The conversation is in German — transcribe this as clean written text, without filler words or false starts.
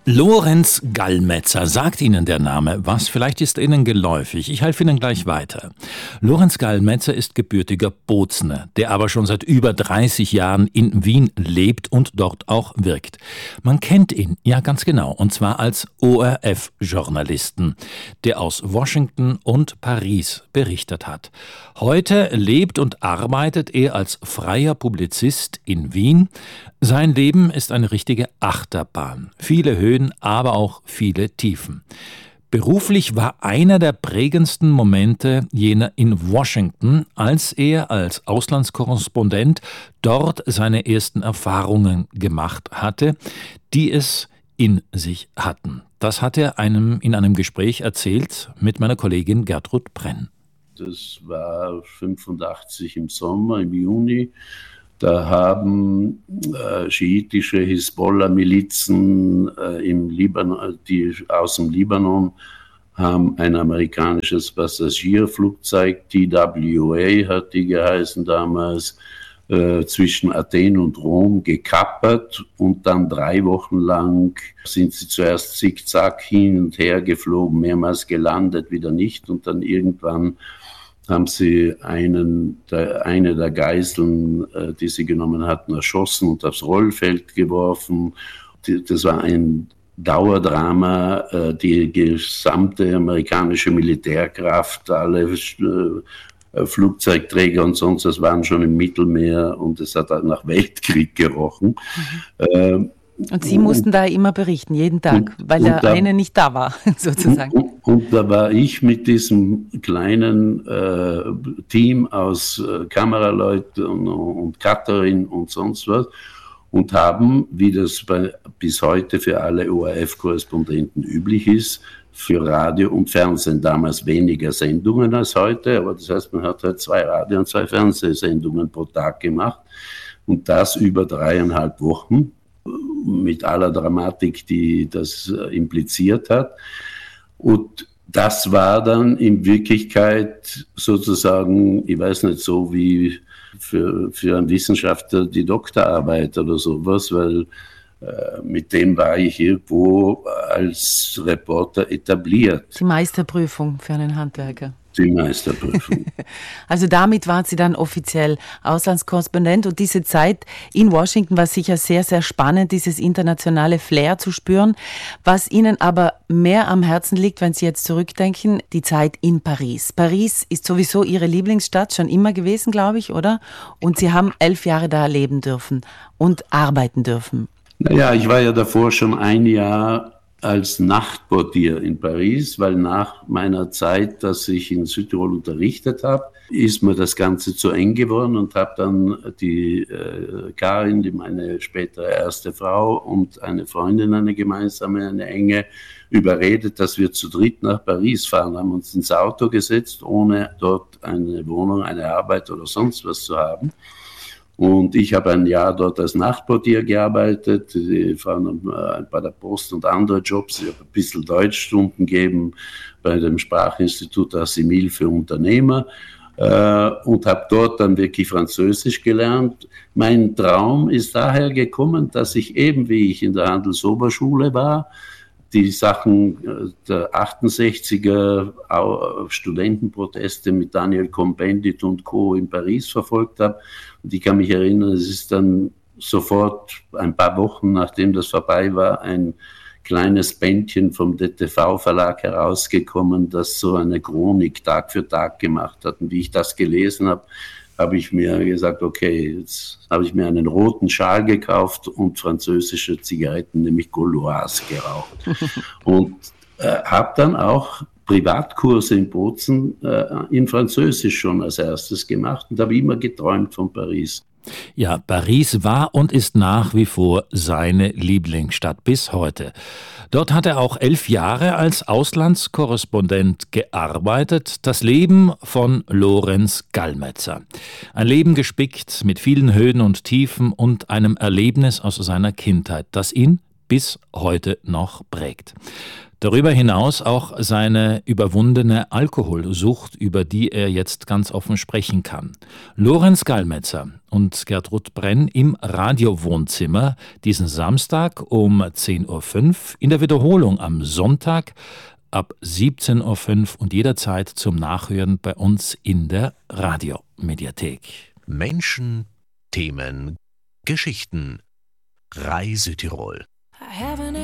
Lorenz Gallmetzer, sagt Ihnen der Name was? Vielleicht ist Ihnen geläufig. Ich helfe Ihnen gleich weiter. Lorenz Gallmetzer ist gebürtiger Bozner, der aber schon seit über 30 Jahren in Wien lebt und dort auch wirkt. Man kennt ihn, ja ganz genau, und zwar als ORF-Journalisten, der aus Washington und Paris berichtet hat. Heute lebt und arbeitet er als freier Publizist in Wien. Sein Leben ist eine richtige Achterbahn. Viele Höhen, aber auch viele Tiefen. Beruflich war einer der prägendsten Momente jener in Washington, als er als Auslandskorrespondent dort seine ersten Erfahrungen gemacht hatte, die es in sich hatten. Das hat er in einem Gespräch erzählt mit meiner Kollegin Gertrud Brenn. Das war 85 im Sommer, im Juni. Da haben schiitische Hisbollah-Milizen im Libanon, die aus dem Libanon, haben ein amerikanisches Passagierflugzeug, TWA hat die geheißen damals, zwischen Athen und Rom gekappert, und dann 3 Wochen lang sind sie zuerst zickzack hin und her geflogen, mehrmals gelandet, wieder nicht, und dann irgendwann haben sie eine der Geiseln, die sie genommen hatten, erschossen und aufs Rollfeld geworfen. Das war ein Dauerdrama. Die gesamte amerikanische Militärkraft, alle Flugzeugträger und sonst was waren schon im Mittelmeer, und es hat halt nach Weltkrieg gerochen. Und Sie mussten da immer berichten, jeden Tag, weil der eine nicht da war, sozusagen. Und da war ich mit diesem kleinen Team aus Kameraleuten und Cutterin und sonst was, und haben, wie das bis heute für alle ORF-Korrespondenten üblich ist, für Radio und Fernsehen damals weniger Sendungen als heute, aber das heißt, man hat halt 2 Radio- und 2 Fernsehsendungen pro Tag gemacht, und das über 3,5 Wochen. Mit aller Dramatik, die das impliziert hat. Und das war dann in Wirklichkeit sozusagen, ich weiß nicht, so wie für einen Wissenschaftler die Doktorarbeit oder sowas, weil mit dem war ich irgendwo als Reporter etabliert. Die Meisterprüfung für einen Handwerker. Die Meisterprüfung. Also damit waren Sie dann offiziell Auslandskorrespondent, und diese Zeit in Washington war sicher sehr, sehr spannend, dieses internationale Flair zu spüren. Was Ihnen aber mehr am Herzen liegt, wenn Sie jetzt zurückdenken, die Zeit in Paris. Paris ist sowieso Ihre Lieblingsstadt, schon immer gewesen, glaube ich, oder? Und Sie haben 11 Jahre da leben dürfen und arbeiten dürfen. Naja, ich war ja davor schon ein Jahr als Nachtportier in Paris, weil nach meiner Zeit, dass ich in Südtirol unterrichtet habe, ist mir das Ganze zu eng geworden, und habe dann die Karin, die meine spätere erste Frau, und eine Freundin, eine gemeinsame, eine enge, überredet, dass wir zu dritt nach Paris fahren, haben uns ins Auto gesetzt, ohne dort eine Wohnung, eine Arbeit oder sonst was zu haben. Und ich habe ein Jahr dort als Nachtportier gearbeitet, die Frauen bei der Post und andere Jobs. Ich habe ein bisschen Deutschstunden gegeben bei dem Sprachinstitut Assimil für Unternehmer und habe dort dann wirklich Französisch gelernt. Mein Traum ist daher gekommen, dass ich eben, wie ich in der Handelsoberschule war, die Sachen der 68er Studentenproteste mit Daniel Cohn-Bendit und Co. in Paris verfolgt habe. Und ich kann mich erinnern, es ist dann sofort ein paar Wochen, nachdem das vorbei war, ein kleines Bändchen vom DTV-Verlag herausgekommen, das so eine Chronik Tag für Tag gemacht hat. Und wie ich das gelesen habe, habe ich mir gesagt, okay, jetzt habe ich mir einen roten Schal gekauft und französische Zigaretten, nämlich Gauloise, geraucht. Und habe dann auch Privatkurse in Bozen in Französisch schon als erstes gemacht und habe immer geträumt von Paris. Ja, Paris war und ist nach wie vor seine Lieblingsstadt bis heute. Dort hat er auch 11 Jahre als Auslandskorrespondent gearbeitet. Das Leben von Lorenz Gallmetzer. Ein Leben gespickt mit vielen Höhen und Tiefen und einem Erlebnis aus seiner Kindheit, das ihn bis heute noch prägt. Darüber hinaus auch seine überwundene Alkoholsucht, über die er jetzt ganz offen sprechen kann. Lorenz Gallmetzer und Gertrud Brenn im Radiowohnzimmer diesen Samstag um 10.05 Uhr, in der Wiederholung am Sonntag ab 17.05 Uhr und jederzeit zum Nachhören bei uns in der Radiomediathek. Menschen, Themen, Geschichten. Reise Tirol.